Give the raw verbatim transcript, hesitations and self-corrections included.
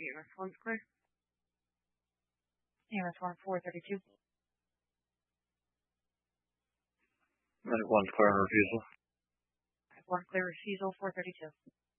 E M S one's clear. E M S one four thirty-two. Medic one's clear on refusal. One clear refusal four thirty-two.